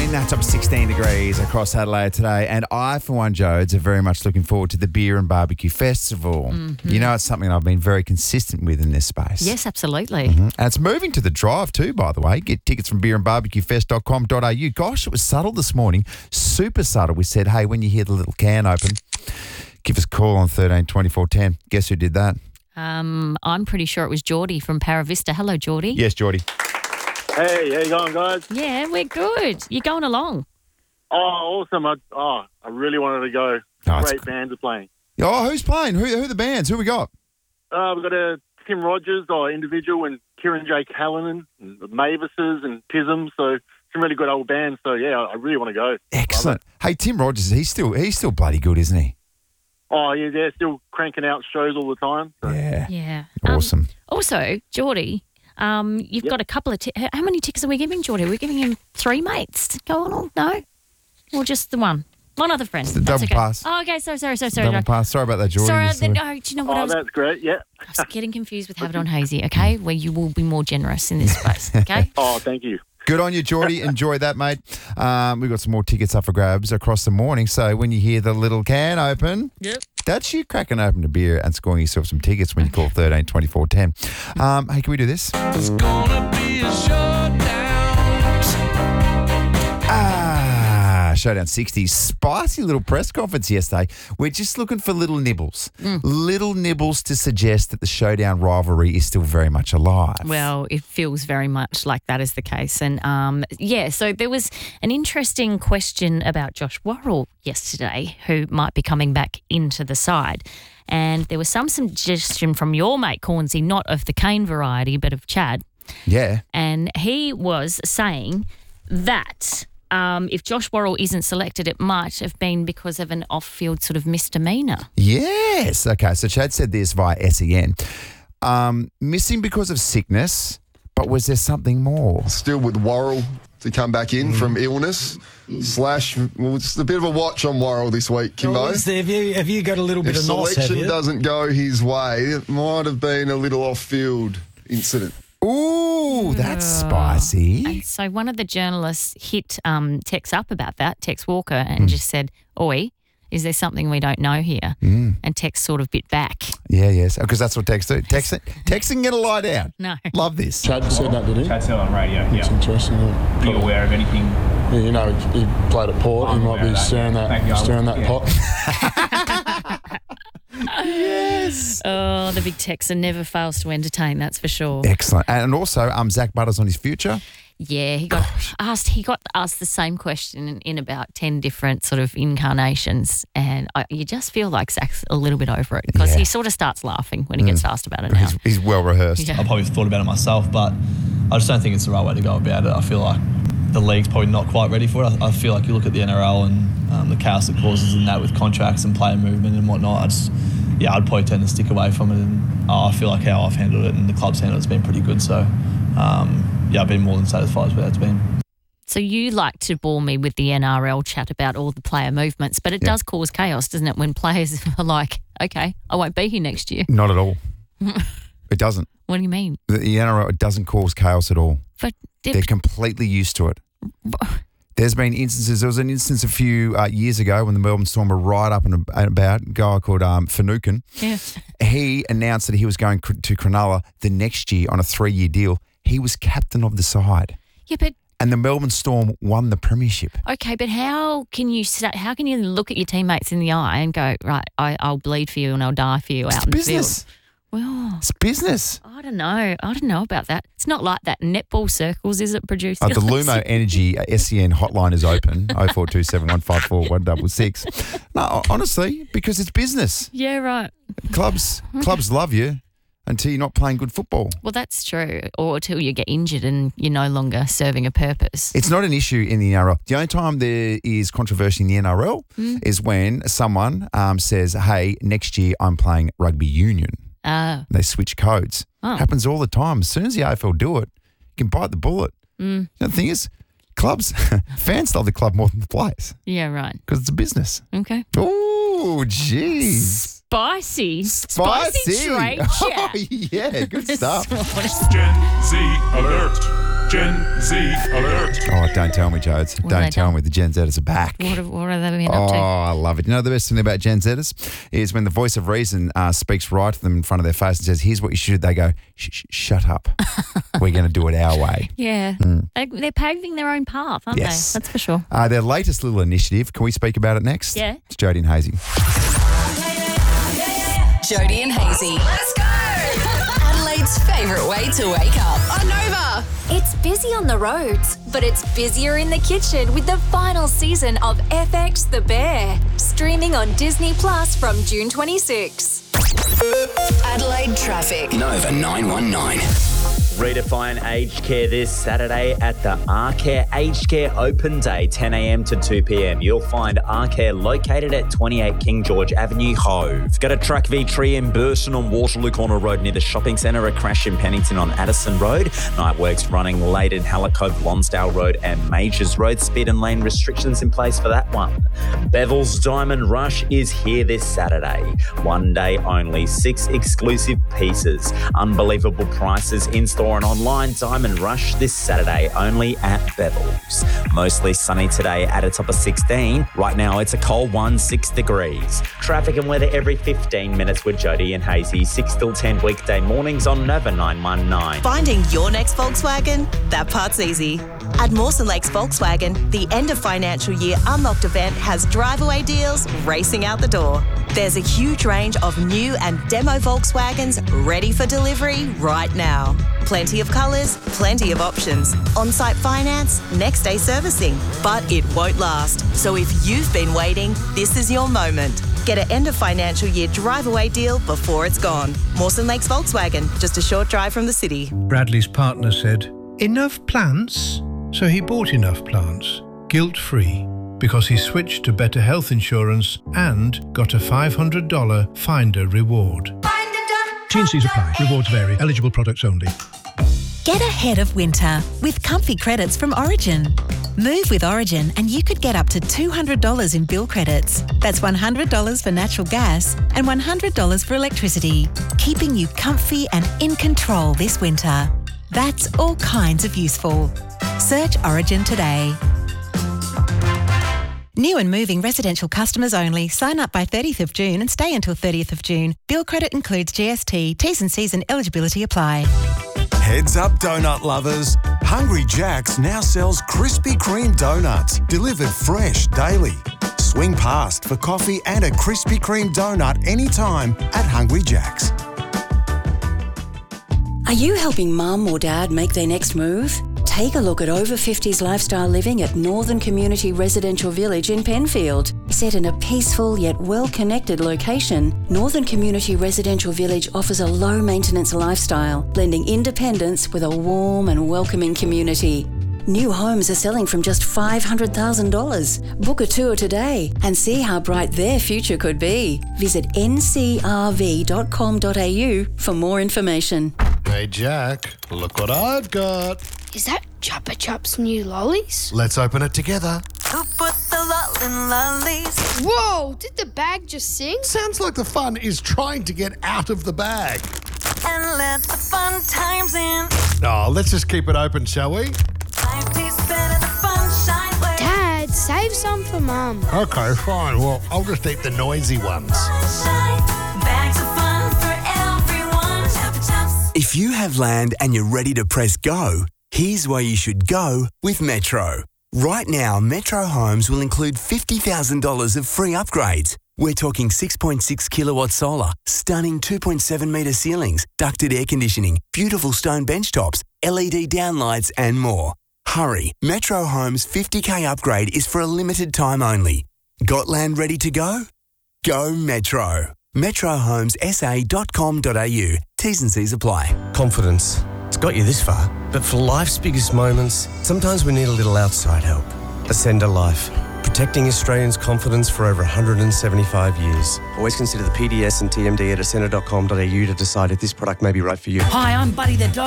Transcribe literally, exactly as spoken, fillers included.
nine, that's up sixteen degrees across Adelaide today. And I, for one, Jodes, are very much looking forward to the Beer and Barbecue Festival. Mm-hmm. You know, it's something I've been very consistent with in this space. Yes, absolutely. Mm-hmm. And it's moving to the drive too, by the way. Get tickets from beer and barbecue fest dot com dot a u. Gosh, it was subtle this morning. Super subtle. We said, hey, when you hear the little can open, give us a call on thirteen twenty-four ten. Guess who did that? Um, I'm pretty sure it was Geordie from Paravista. Hello, Geordie. Yes, Geordie. Hey, how you going, guys? Yeah, we're good. You're going along. Oh, awesome. I, oh, I really wanted to go. Oh, Great it's- bands are playing. Oh, who's playing? Who, who are the bands? Who we got? Uh, we've got a Tim Rogers, our individual, and Kieran J. Callanan, and the Mavises and Tism. So some really good old bands. So, yeah, I really want to go. Excellent. Hey, Tim Rogers, he's still he's still bloody good, isn't he? Oh, yeah, they're still cranking out shows all the time. So. Yeah. Yeah. Awesome. Um, also, Geordie, um, you've Yep. got a couple of... T- how many tickets are we giving, Geordie? Are we giving him three mates to go on? No? Or just the one? One other friend. It's the That's double okay. pass. Oh, okay. Sorry, sorry, sorry, sorry. Double pass. Sorry about that, Geordie. Sorry, Sorry. no, do you know what I Oh, was... that's great, yeah. I was getting confused with Have It On Hazy, okay? Where you will be more generous in this space, okay? Oh, thank you. Good on you, Geordie. Enjoy that, mate. Um, we've got some more tickets up for grabs across the morning. So when you hear the little can open, Yep. that's you cracking open a beer and scoring yourself some tickets when you call thirteen twenty-four ten. Um, hey, can we do this? It's gonna be a showdown. Ah, Showdown sixty. Spicy little press conference yesterday. We're just looking for little nibbles. Little nibbles to suggest that the Showdown rivalry is still very much alive. Well, it feels very much like that is the case. And, um, yeah, so there was an interesting question about Josh Worrell yesterday, who might be coming back into the side. And there was some suggestion from your mate, Cornsey, not of the Kane variety, but of Chad. Yeah. And he was saying that um, if Josh Worrell isn't selected, it might have been because of an off-field sort of misdemeanour. Yes. Okay, so Chad said this via S E N. Um, missing because of sickness, but was there something more? Still with Worrell to come back in from illness. Slash, well, it's a bit of a watch on Worrell this week, Kimbo. Oh, is there- have, you, have you got a little bit If of nos, have selection you? doesn't go his way, it might have been a little off-field incident. Ooh, that's spicy. And so one of the journalists hit um, Tex up about that, Tex Walker, Hmm. and just said, Oi, is there something we don't know here? Mm. And Tex sort of bit back. Yeah, yes, because that's what text do. Texting, texting, get a lie down. No. Love this. Chad said that, did he? Chad said on radio, That's yeah. interesting. Yeah. Are you aware of anything? Yeah, you know, he played at Port. I'm he might aware be of that, stirring yeah. that, Thank you, I stirring was- that yeah. pot. Yes. Oh, the big Texan never fails to entertain, that's for sure. Excellent. And also, um, Zach Butters on his future. Yeah, he got asked. He got asked the same question in, in about ten different sort of incarnations, and I, you just feel like Zach's a little bit over it because Yeah. he sort of starts laughing when he gets asked about it now. He's, he's well rehearsed. Yeah. I probably thought about it myself, but I just don't think it's the right way to go about it. I feel like the league's probably not quite ready for it. I, I feel like you look at the N R L and um, the chaos it causes in that with contracts and player movement and whatnot. I just, yeah, I'd probably tend to stick away from it. And oh, I feel like how I've handled it and the club's handled it's been pretty good. So, um, yeah, I've been more than satisfied with how it's been. So you like to bore me with the N R L chat about all the player movements, but it Yeah. does cause chaos, doesn't it, when players are like, okay, I won't be here next year. Not at all. It doesn't. What do you mean? The, the N R L, it doesn't cause chaos at all. But They're completely used to it. There's been instances, there was an instance a few uh, years ago when the Melbourne Storm were right up and about, a guy called um, Finucane. yeah. He announced that he was going cr- to Cronulla the next year on a three-year deal. He was captain of the side. Yeah, but And the Melbourne Storm won the premiership. okay, but how can you say, how can you look at your teammates in the eye and go, right, I, I'll bleed for you and I'll die for you It's out in the business. field? Well, It's business. I don't know. I don't know about that. It's not like that netball circles, is it, producer? Uh, the Lumo Energy uh, S E N hotline is open, oh four two seven one five four one six six. No, honestly, because it's business. Yeah, right. Clubs clubs love you until you're not playing good football. Well, that's true. Or until you get injured and you're no longer serving a purpose. It's not an issue in the N R L. The only time there is controversy in the N R L Mm. is when someone um, says, hey, next year I'm playing rugby union. Ah, They switch codes. Oh. Happens all the time. As soon as the A F L do it, you can bite the bullet. mm, The thing is, clubs, fans love the club more than the players yeah, right. because it's a business. Okay. Ooh, jeez. Spicy. Spicy. trade Oh, chat. yeah, good stuff. Gen Z alert. Gen Z alert. Oh, don't tell me, Jodes. What have Don't they tell done? me the Gen Zers are back. What have, what have they been Oh, up to? I love it. You know, the best thing about Gen Zers is when the voice of reason uh, speaks right to them in front of their face and says, here's what you should do. They go, shh, shh, shut up. We're going to do it our way. Yeah. They, they're paving their own path, aren't Yes. they? That's for sure. Uh, their latest little initiative, can we speak about it next? Yeah. It's Jodie and Hazy. Jodie and Hazy. Let's go! Adelaide's favourite way to wake up. On Nova. It's busy on the roads, but it's busier in the kitchen with the final season of F X The Bear, streaming on Disney Plus from June twenty-sixth. Adelaide traffic. Nova nine one nine. Redefine aged care this Saturday at the R-Care Aged Care Open Day, ten a.m. to two p.m. You'll find R-Care located at twenty-eight King George Avenue, Hove. Go to Truck V Tree in Burson on Waterloo Corner Road near the shopping centre, a crash in Pennington on Addison Road. Night works running late in Hallicove, Lonsdale Road and Majors Road. Speed and lane restrictions in place for that one. Bevel's Diamond Rush is here this Saturday. One day only, six exclusive pieces. Unbelievable prices in-store and online. Diamond Rush this Saturday only at Bevel's. Mostly sunny today at a top of sixteen. Right now it's a cold one, six degrees. Traffic and weather every fifteen minutes with Jodie and Hazy. six till ten weekday mornings on Nova nine one nine. Finding your next Volkswagen? That part's easy. At Mawson Lakes Volkswagen, the end of financial year Unlocked event has drive-away deals racing out the door. There's a huge range of new and demo Volkswagens ready for delivery right now. Plenty of colours, plenty of options. On-site finance, next-day servicing. But it won't last. So if you've been waiting, this is your moment. Get an end of financial year drive-away deal before it's gone. Mawson Lakes Volkswagen, just a short drive from the city. Bradley's partner said, "Enough plants?" So he bought enough plants, guilt-free, because he switched to better health insurance and got a five hundred dollars Finder reward. T and C's apply. Rewards vary. Eligible products only. Get ahead of winter with comfy credits from Origin. Move with Origin and you could get up to two hundred dollars in bill credits. That's one hundred dollars for natural gas and one hundred dollars for electricity, keeping you comfy and in control this winter. That's all kinds of useful. Search Origin today. New and moving residential customers only. Sign up by thirtieth of June and stay until thirtieth of June. Bill credit includes G S T. T's and C's and eligibility apply. Heads up, donut lovers. Hungry Jack's now sells Krispy Kreme donuts, delivered fresh daily. Swing past for coffee and a Krispy Kreme donut anytime at Hungry Jack's. Are you helping mum or dad make their next move? Take a look at over fifties lifestyle living at Northern Community Residential Village in Penfield. Set in a peaceful yet well-connected location, Northern Community Residential Village offers a low-maintenance lifestyle, blending independence with a warm and welcoming community. New homes are selling from just five hundred thousand dollars. Book a tour today and see how bright their future could be. Visit n c r v dot com dot a u for more information. Hey Jack, look what I've got. Is that Chupa Chups new lollies? Let's open it together. Who put the lollin' lollies? Whoa, did the bag just sing? Sounds like the fun is trying to get out of the bag. And let the fun times in. Oh, let's just keep it open, shall we? Dad, save some for Mum. Okay, fine. Well, I'll just eat the noisy ones. Bags of fun for everyone. Chupa Chups. If you have land and you're ready to press go, here's where you should go with Metro. Right now, Metro Homes will include fifty thousand dollars of free upgrades. We're talking six point six kilowatt solar, stunning two point seven metre ceilings, ducted air conditioning, beautiful stone bench tops, L E D downlights and more. Hurry, Metro Homes fifty K upgrade is for a limited time only. Got land ready to go? Go Metro. metro homes s a dot com dot a u. T's and C's apply. Confidence. It's got you this far, but for life's biggest moments, sometimes we need a little outside help. Ascender Life. Protecting Australians' confidence for over one hundred seventy-five years. Always consider the P D S and T M D at ascender dot com dot a u to decide if this product may be right for you. Hi, I'm Buddy the dog.